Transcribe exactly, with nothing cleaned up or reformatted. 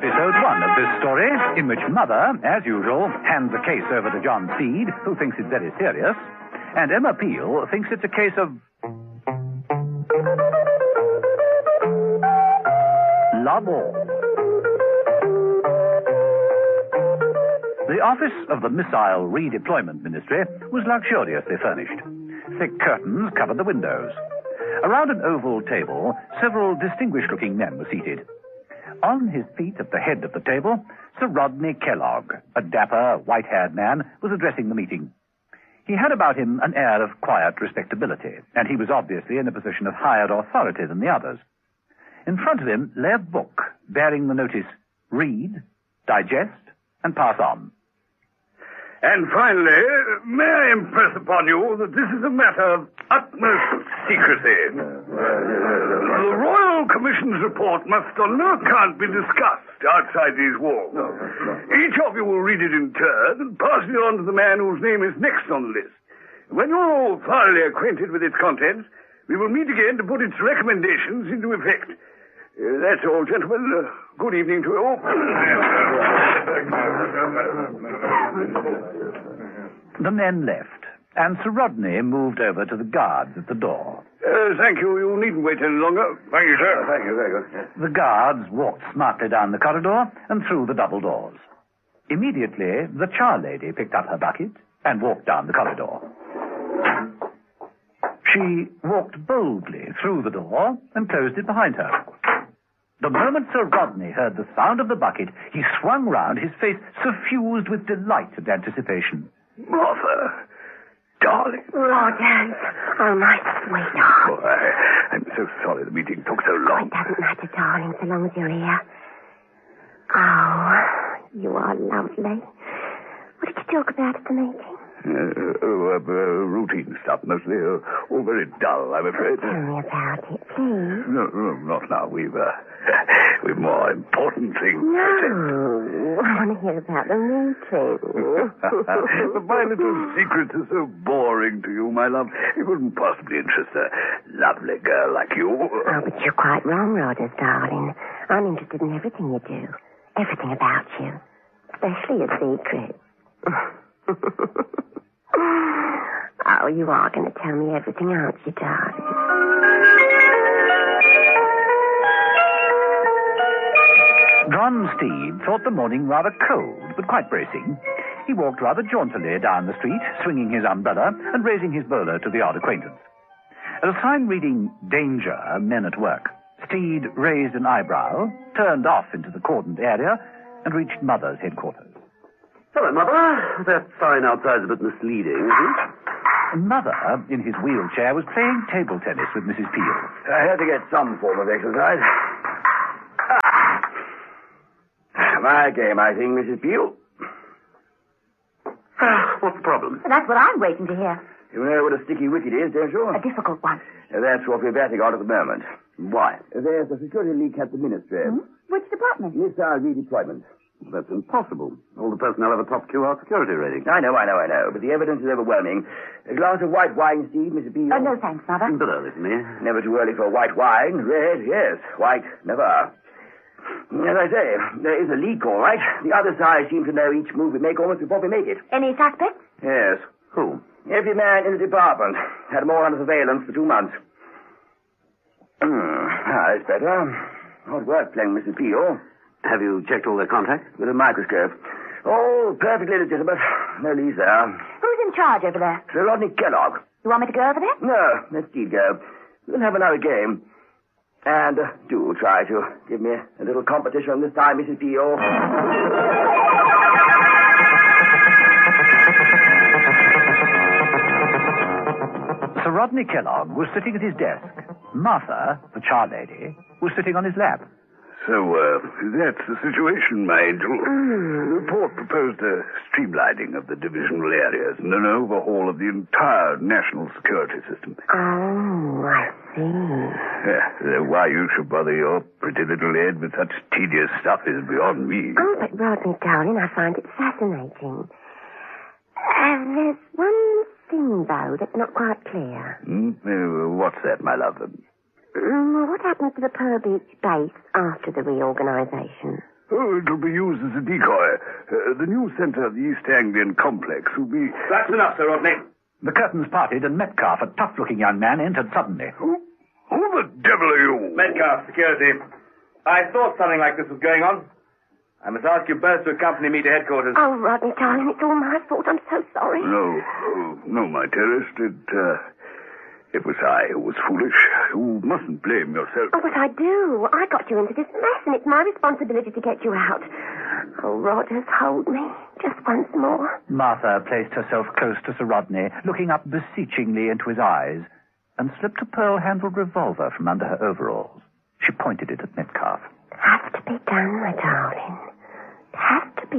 episode one of this story, in which Mother, as usual, hands a case over to John Steed, who thinks it's very serious, and Emma Peel thinks it's a case of love all. The office of the Missile Redeployment Ministry was luxuriously furnished. Thick curtains covered the windows. Around an oval table, several distinguished-looking men were seated. On his feet at the head of the table, Sir Rodney Kellogg, a dapper, white-haired man, was addressing the meeting. He had about him an air of quiet respectability, and he was obviously in a position of higher authority than the others. In front of him lay a book bearing the notice, Read, Digest, and Pass On. And finally, may I impress upon you that this is a matter of utmost secrecy. The Royal Commission's report must on no account be discussed outside these walls. Each of you will read it in turn and pass it on to the man whose name is next on the list. When you're all thoroughly acquainted with its contents, we will meet again to put its recommendations into effect. Uh, that's all, gentlemen. Uh, good evening to you all. The men left, and Sir Rodney moved over to the guards at the door. Uh, thank you. You needn't wait any longer. Thank you, sir. Thank you, very good. The guards walked smartly down the corridor and through the double doors. Immediately, the charlady picked up her bucket and walked down the corridor. She walked boldly through the door and closed it behind her. The moment Sir Rodney heard the sound of the bucket, he swung round, his face suffused with delight and anticipation. Martha, darling. Roger, oh, my sweetheart. Oh, I, I'm so sorry the meeting took so long. Oh, it doesn't matter, darling, so long as you're here. Oh, you are lovely. What did you talk about at the meeting? Uh, uh, uh, routine stuff, mostly. Uh, all very dull, I'm afraid. Tell me about it, please. No, no, not now. We've, uh, we've more important things. No, I want to hear about the meeting. But my little secrets are so boring to you, my love. It wouldn't possibly interest a lovely girl like you. Oh, but you're quite wrong, Rogers, darling. I'm interested in everything you do. Everything about you. Especially your secrets. Oh, you are going to tell me everything, aren't you, darling? John Steed thought the morning rather cold, but quite bracing. He walked rather jauntily down the street, swinging his umbrella and raising his bowler to the odd acquaintance. At a sign reading, Danger, Men at Work, Steed raised an eyebrow, turned off into the cordoned area, and reached Mother's headquarters. Hello, Mother. That sign outside's a bit misleading, isn't it? Mother, in his wheelchair, was playing table tennis with Missus Peel. I had to get some form of exercise. Ah. My game, I think, Missus Peel. Ah, what's the problem? That's what I'm waiting to hear. You know what a sticky wicket is, don't you? A difficult one. That's what we're batting on at the moment. Why? There's a security leak at the ministry. Hmm? Which department? Missile redeployment. That's impossible. All the personnel have a top Q R security rating. I know, I know, I know. But the evidence is overwhelming. A glass of white wine, Steve, Missus Peel. Oh, no, thanks, Mother. A bit early for me. Never too early for white wine. Red, yes. White, never. As I say, there is a leak, all right. The other side seems to know each move we make almost before we make it. Any suspects? Yes. Who? Every man in the department. Had them all under surveillance for two months. Hmm. Ah, that's better. Hard work playing Missus Peel. Have you checked all their contacts? With a microscope. Oh, perfectly legitimate. No leads there. Who's in charge over there? Sir Rodney Kellogg. You want me to go over there? No, let Steve go. We'll have another game. And uh, do try to give me a little competition this time, Missus Peel. Sir Rodney Kellogg was sitting at his desk. Martha, the charlady, was sitting on his lap. So, uh, that's the situation, my angel. The report proposed a streamlining of the divisional areas and an overhaul of the entire national security system. Oh, I see. Yeah, why you should bother your pretty little head with such tedious stuff is beyond me. Oh, but Rodney, darling, I find it fascinating. Uh, there's one thing, though, that's not quite clear. Hmm? Uh, what's that, my love? Mm, well, what happened to the Pearl Beach base after the reorganization? Oh, it'll be used as a decoy. Uh, the new centre of the East Anglian complex will be... That's enough, Sir Rodney. The curtains parted, and Metcalf, a tough-looking young man, entered suddenly. Who, who the devil are you? Metcalf, security. I thought something like this was going on. I must ask you both to accompany me to headquarters. Oh, Rodney, darling, it's all my fault. I'm so sorry. No, oh, no, my dearest. It, uh, it was I who was foolish. You mustn't blame yourself. Oh, but I do. I got you into this mess, and it's my responsibility to get you out. Oh, Rogers, hold me. Just once more. Martha placed herself close to Sir Rodney, looking up beseechingly into his eyes, and slipped a pearl-handled revolver from under her overalls. She pointed it at Metcalf. Has to be done, my darling. Has